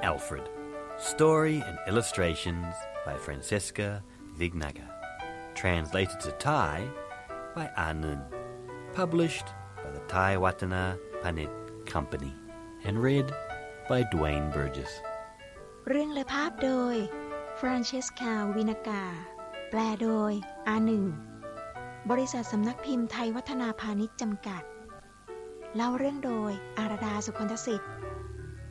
Alfred. Story and illustrations by Francesca Vignaga. Translated to Thai by Anun. Published by the Thai Watana Panit Company. And read by Dwayne Burgess. เรื่องและภาพโดย Francesca Vignaga แปลโดยอาหนึ่งบริษัทสำนักพิมพ์ไทยวัฒนาพาณิชย์จำกัดเล่าเรื่องโดยอาราดาสุคนทสิทธิ์